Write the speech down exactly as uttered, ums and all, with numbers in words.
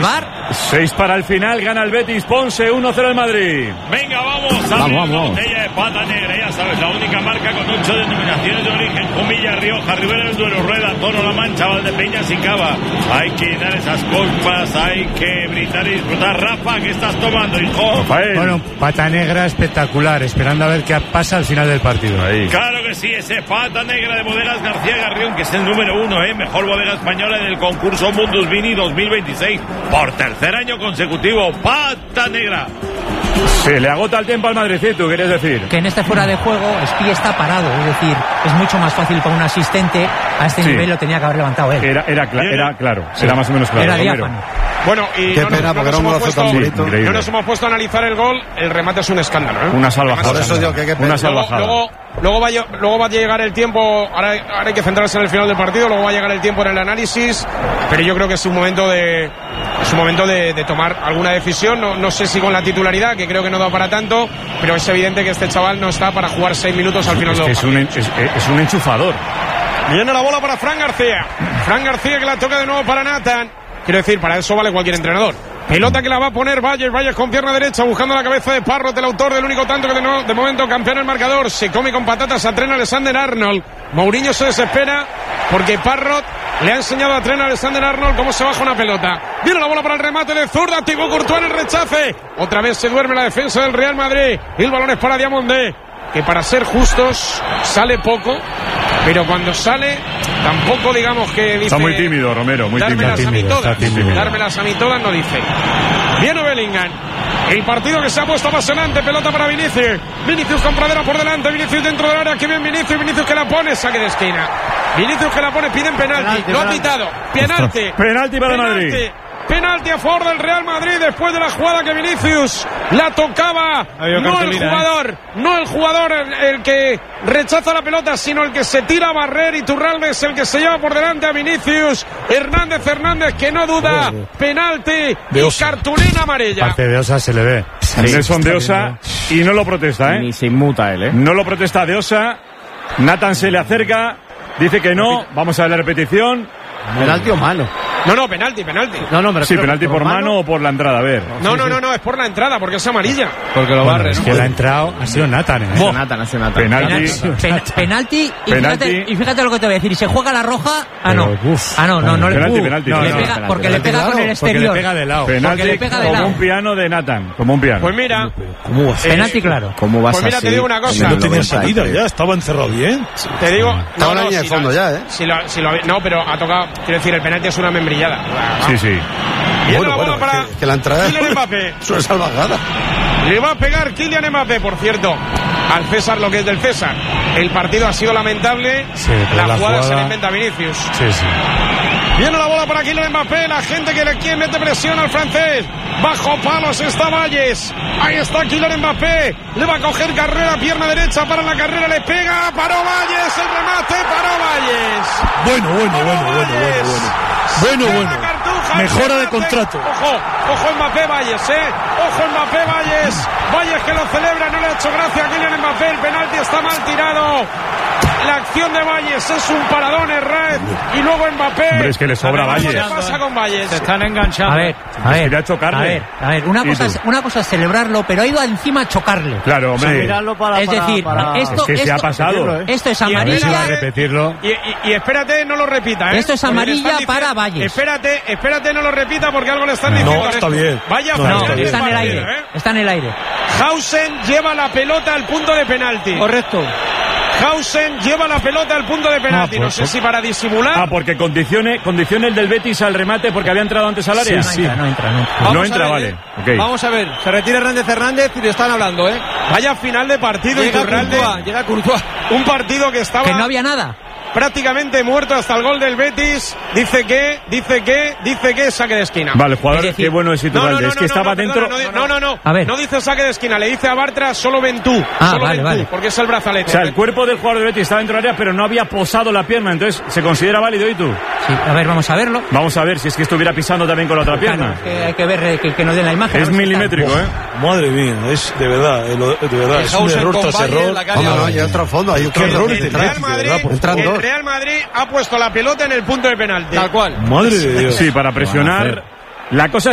V A R. seis para el final, gana el Betis, Ponce, uno cero el Madrid. Venga, vamos a abrir la botella de pata negra, ya sabes, la única marca con ocho denominaciones de origen. Jumilla, Rioja, Ribera del Duero, Rueda, Toro, La Mancha, Valdepeñas y Cava. Hay que dar esas copas, hay que brindar y disfrutar. Rafa, ¿qué estás tomando, hijo? Rafael. Bueno, pata negra espectacular, esperando a ver qué pasa al final del partido. Ahí. Claro que sí, ese pata negra de Bodegas García Garrión, que es el número uno, ¿eh? Mejor bodega española en el concurso Mundus Vini dos mil veintiséis. Por tercer año consecutivo, pata negra. Se le agota el tiempo al Madrid, ¿tú querías decir? Que en este fuera de juego Espi está parado, es decir, es mucho más fácil para un asistente. A este Sí. nivel lo tenía que haber levantado él. Era, era, cla- era claro, Sí. era más o menos claro. Era Romero. diáfano. Bueno, y Qué no, pena, no porque nos era un hemos golazo puesto, tan Sí, bonito. increíble. no nos hemos puesto a analizar el gol. El remate es un escándalo, ¿eh? Una salvajada. Por eso digo que qué pena. Una Luego, salvajada. luego, luego, va, a- luego va a llegar el tiempo. Ahora, ahora hay que centrarse en el final del partido. Luego va a llegar el tiempo en el análisis. Pero yo creo que es un momento de es un momento de, de tomar alguna decisión. No, no sé si con la titularidad, que creo que no da para tanto. Pero es evidente que este chaval no está para jugar seis minutos al final Es del que es un, en- es, es un enchufador. Viene la bola para Fran García. Fran García que la toca de nuevo para Nathan. Quiero decir, para eso vale cualquier entrenador. Pelota que la va a poner Valles. Valles con pierna derecha buscando la cabeza de Parrot, el autor del único tanto que de, no, de momento campeón el marcador. Se come con patatas a Trent Alexander-Arnold. Mourinho se desespera porque Parrot le ha enseñado a Trent Alexander-Arnold cómo se baja una pelota. Viene la bola para el remate de zurda. Thibaut Courtois en el rechace. Otra vez se duerme la defensa del Real Madrid. El balón es para Diamondé, que para ser justos sale poco, pero cuando sale tampoco digamos que dice... Está muy tímido, Romero, muy tímido. Dármelas a mí Está todas. tímido. Dármelas a mí todas no dice. Viene Bellingham. El partido que se ha puesto apasionante. Pelota para Vinicius. Vinicius con Pradera por delante. Vinicius dentro del área. Que bien Vinicius. Vinicius que la pone. Saque de esquina. Vinicius que la pone. Piden penalti. Penalti, Lo ha penalti. pitado. Penalti. Penalti para el Penalti. Madrid. Penalti a favor del Real Madrid después de la jugada que Vinicius la tocaba. Había No el cartulina, jugador, no el jugador el, el que rechaza la pelota, sino el que se tira a barrer. Y Turralde es el que se lleva por delante a Vinicius. Hernández Hernández que no duda. Penalti y cartulina amarilla. Parte de Osa se le ve. Nelson de Osa y no lo protesta, ¿eh? Ni se inmuta él, ¿eh? No lo protesta de Osa. Nathan se le acerca, dice que no. Vamos a ver la repetición. ¿Penalti o mano? No, no, penalti, penalti. No, no, pero Sí, penalti por mano o por la entrada, a ver. No, no, no, no, es por la entrada, porque es amarilla. Porque lo Bueno, barre, es ¿no? que la ha entrado, ha sido Nathan, ¿eh? Nació Nathan, nació Nathan. Penalti. Pen- penalti, y, Penalti. Fíjate, y fíjate lo que te voy a decir. Y se juega la roja. Ah, no. Pero, uf, ah, no, no, no le penalti, uh, penalti, le penalti. pega, Penalti, porque le penalti, pega con claro, el Porque exterior. le pega de lado. Penalti le pega de como lado. un piano de Nathan, como un piano. Pues mira, ¿Cómo va a ser? Penalti claro. ¿Cómo vas Pues mira, así? te digo una cosa. En el No tenía noventa. salida ya, estaba encerrado bien. te digo. Estaba en la línea de si fondo lo- ya, ¿eh? Si lo, si lo, no, pero ha tocado. Quiero decir, el penalti es una membrillada. Sí, sí. Viene Bueno, la bola bueno, para es que- que la entrada Kylian Mbappé. es una salvajada. Le va a pegar Kylian Mbappé, por cierto, al César lo que es del César. El partido ha sido lamentable. Sí, pero la, la jugada, se jugada- la inventa Vinicius. Sí, sí. Viene la bola para Kylian Mbappé. La gente que le quiere mete presión al francés. Bajo palos está Valles. Ahí está Kylian Mbappé. Le va a coger carrera, pierna derecha para la carrera. Le pega. Paró Valles. El remate. Paró Valles. Bueno, bueno, bueno, bueno, bueno, bueno. Bueno, Queda bueno. Cartuja, Mejora de remate. contrato. Ojo, ojo Mbappé Valles, eh. Ojo Mbappé Valles. Valles que lo celebra, no le ha hecho gracia a Kylian Mbappé. El penalti está mal tirado. La acción de Valles es un paradón, Herrera. Y luego Mbappé. Hombre, es que le sobra A ver, Valles. ¿Qué pasa con Valles? Se están enganchando. A ver, a ver, Quería chocarle. a ver, a ver, una ¿Y cosa, tú? es, una cosa es celebrarlo, pero ha ido encima a chocarle. Claro, hombre. Mirarlo para, Es para- decir, para- esto, Es que se ha esto- pasado. esto es Y A ver si va a amarilla. repetirlo. Y, y- y espérate, no lo repita, ¿eh? Esto es Porque le amarilla están diciendo- para Valles. Espérate, espérate, no lo repita porque algo le están No, diciendo. está bien. Vaya No, final No, está del está en el partido, aire, ¿eh? está en el aire. Hausen lleva la pelota al punto de penalti. Correcto. Hausen lleva la pelota al punto de penalti. No, sé si para disimular. Ah, porque condicione, condicione el del Betis al remate porque había entrado antes al área. No entra, no entra, no entra. No Vamos entra, a ver, vale. ¿eh? Ok. Vamos a ver. Se retira Hernández Hernández y le están hablando, ¿eh? Vaya final de partido. Llega Iturralde. Courtois, llega Courtois. Un partido que estaba Que no había nada. prácticamente muerto hasta el gol del Betis. Dice que, dice que, dice que saque de esquina. Vale, jugador, Es decir- qué bueno es No, no, Iturralde. no, es que no, estaba no, dentro. perdona, no, no, no, A ver. no dice saque de esquina, le dice a Bartra, solo ven tú. Ah, solo vale, ven vale. tú, porque es el brazalete. O sea, el cuerpo del jugador del Betis estaba dentro del área, pero no había posado la pierna. Entonces, ¿se considera válido y tú? Sí, a ver, vamos a verlo. Vamos a ver si es que estuviera pisando también con la otra Claro, pierna. es que hay que ver eh, que, que nos den la imagen. Es a ver si está- milimétrico, ¿eh? Madre mía, es de verdad, eh, lo- de verdad, es un Hausen error con tras Valle error. en la calle. No, no, hay otro fondo, hay otro Qué error el de Real táctica, Madrid, ¿verdad? Entran el dos. Real Madrid ha puesto la pelota en el punto de penalti. Tal cual. Madre de Dios. Sí, para presionar. La cosa